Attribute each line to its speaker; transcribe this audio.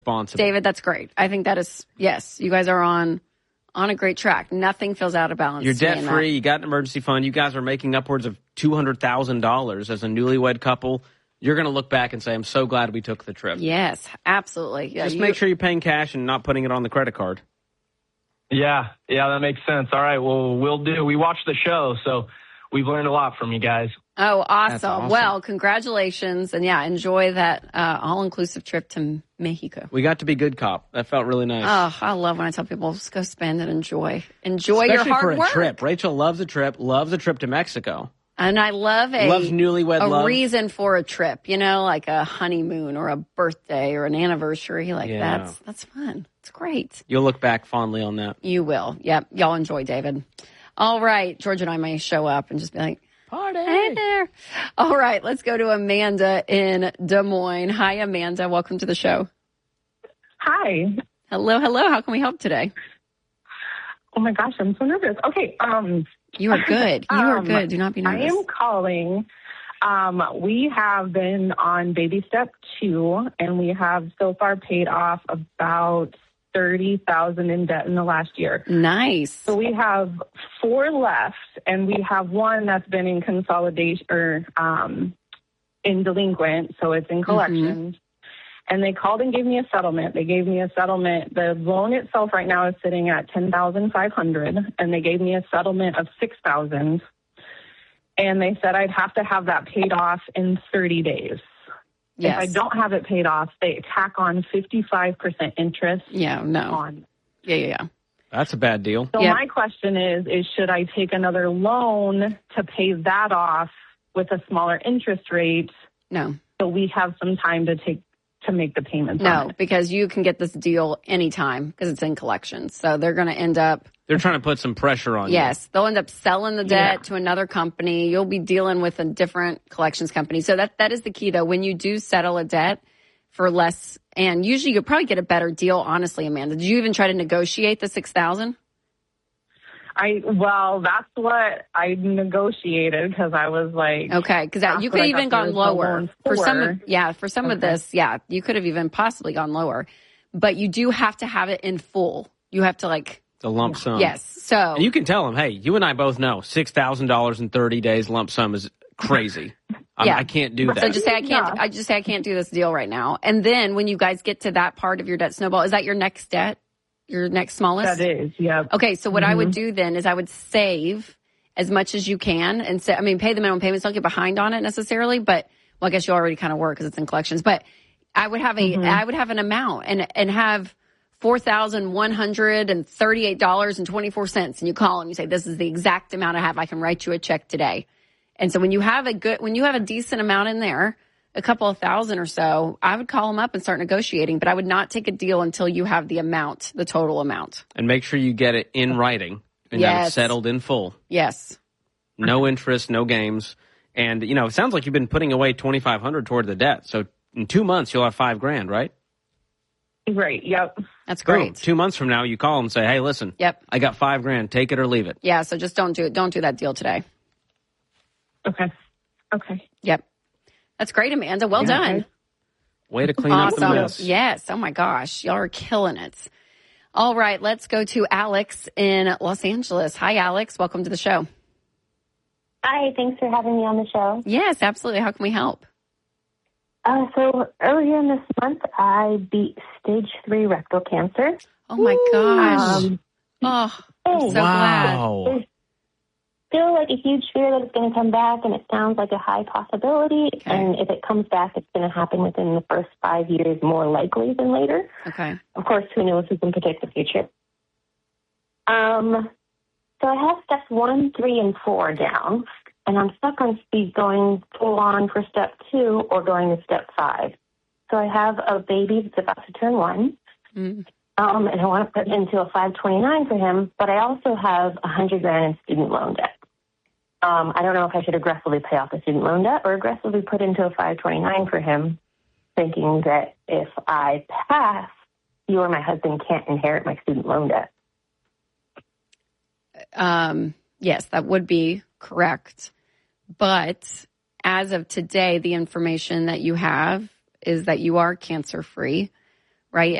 Speaker 1: responsible.
Speaker 2: David, that's great. I think that is, yes, you guys are on a great track. Nothing feels out of balance.
Speaker 1: You're debt free. You got an emergency fund. You guys are making upwards of $200,000 as a newlywed couple. You're going to look back and say, I'm so glad we took the trip.
Speaker 2: Yes, absolutely. Yeah,
Speaker 1: Just make sure you're paying cash and not putting it on the credit card.
Speaker 3: Yeah, that makes sense. All right, well, we'll do. We watched the show, so we've learned a lot from you guys.
Speaker 2: Oh,
Speaker 1: That's
Speaker 2: awesome. Well, congratulations. And yeah, enjoy that all-inclusive trip to Mexico.
Speaker 1: We got to be good cop. That felt really nice.
Speaker 2: Oh, I love when I tell people, just go spend and enjoy. Enjoy
Speaker 1: Especially
Speaker 2: your hard
Speaker 1: for a
Speaker 2: work.
Speaker 1: trip. Rachel loves a trip to Mexico.
Speaker 2: And I love
Speaker 1: Loves newlywed love.
Speaker 2: reason for a trip, like a honeymoon or a birthday or an anniversary. That's fun. It's great.
Speaker 1: You'll look back fondly on that.
Speaker 2: You will. Yep. Y'all enjoy, David. All right. George and I may show up and just be like,
Speaker 1: party.
Speaker 2: Hey there. All right. Let's go to Amanda in Des Moines. Hi, Amanda. Welcome to the show.
Speaker 4: Hi.
Speaker 2: Hello. How can we help today?
Speaker 4: Oh my gosh, I'm so nervous. Okay.
Speaker 2: You are good. You are good. Do not be nervous.
Speaker 4: I am calling. We have been on baby step 2, and we have so far paid off about $30,000 in debt in the last year.
Speaker 2: Nice.
Speaker 4: So we have 4 left, and we have 1 that's been in consolidation or in delinquent, so it's in collections. And they called and gave me a settlement. They gave me a settlement. The loan itself right now is sitting at $10,500, and they gave me a settlement of $6,000. And they said I'd have to have that paid off in 30 days.
Speaker 2: Yes.
Speaker 4: If I don't have it paid off, they tack on 55% interest.
Speaker 2: Yeah, no.
Speaker 4: On.
Speaker 2: Yeah.
Speaker 1: That's a bad deal.
Speaker 4: So my question is should I take another loan to pay that off with a smaller interest rate?
Speaker 2: No.
Speaker 4: So we have some time to make the payments.
Speaker 2: No, because you can get this deal anytime because it's in collections. So they're going to end up.
Speaker 1: They're trying to put some pressure on you.
Speaker 2: Yes, they'll end up selling the debt to another company. You'll be dealing with a different collections company. So that is the key, though. When you do settle a debt for less, and usually you'll probably get a better deal, honestly, Amanda. Did you even try to negotiate the $6,000?
Speaker 4: Well, that's what I negotiated because I was like,
Speaker 2: okay, because you could have even gone lower for some. For some of this. Yeah, you could have even possibly gone lower, but you do have to have it in full. You have to
Speaker 1: the lump sum.
Speaker 2: Yes, so
Speaker 1: and you can tell them, hey, you and I both know $6,000 in 30 days lump sum is crazy. I can't do that.
Speaker 2: So just say I can't. I just say I can't do this deal right now. And then when you guys get to that part of your debt snowball, is that your next debt? Your next smallest?
Speaker 4: That is, yeah.
Speaker 2: Okay, so what I would do then is I would save as much as you can and say, pay the minimum payments. Don't get behind on it necessarily, but I guess you already kind of were because it's in collections. But I would have I would have an amount and have $4,138.24, and you call and you say, this is the exact amount I have. I can write you a check today. And so when you have a decent amount in there, a couple of thousand or so, I would call them up and start negotiating, but I would not take a deal until you have the amount, the total amount.
Speaker 1: And make sure you get it in writing and that it's settled in full.
Speaker 2: Yes.
Speaker 1: No interest, no games. And, it sounds like you've been putting away $2,500 toward the debt. So in 2 months, you'll have $5,000, right?
Speaker 4: Right. Yep.
Speaker 2: That's great.
Speaker 1: Boom. 2 months from now, you call them and say, hey, listen, I got $5,000. Take it or leave it.
Speaker 2: Yeah. So just don't do it. Don't do that deal today.
Speaker 4: Okay.
Speaker 2: Yep. That's great, Amanda. Well done.
Speaker 1: Way to clean up the mess.
Speaker 2: Yes. Oh, my gosh. Y'all are killing it. All right. Let's go to Alex in Los Angeles. Hi, Alex. Welcome to the show.
Speaker 5: Hi. Thanks for having me on the show.
Speaker 2: Yes, absolutely. How can we help?
Speaker 5: So earlier in this month, I beat stage 3 rectal cancer.
Speaker 2: Oh, my gosh. I'm so glad.
Speaker 5: There's still a huge fear that it's going to come back, and it sounds like a high possibility. Okay. And if it comes back, it's going to happen within the first 5 years more likely than later.
Speaker 2: Okay.
Speaker 5: Of course, who knows who can predict the future. So I have steps 1, 3, and 4 down, and I'm stuck on speed going full on for step 2 or going to step 5. So I have a baby that's about to turn 1. And I want to put into a 529 for him, but I also have $100,000 in student loan debt. I don't know if I should aggressively pay off the student loan debt or aggressively put into a 529 for him, thinking that if I pass, you or my husband can't inherit my student loan debt.
Speaker 2: Yes, that would be correct. But as of today, the information that you have is that you are cancer-free, right?